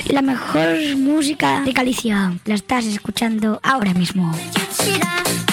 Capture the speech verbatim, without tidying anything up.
La mejor música de Galicia la estás escuchando ahora mismo.